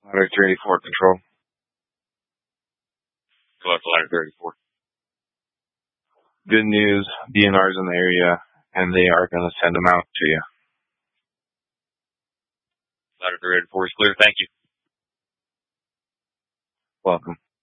Ladder 384 control. Go up to ladder 34. Good news, DNR's in the area, and they are going to send them out to you. Ladder 384 is clear. Thank you. Welcome.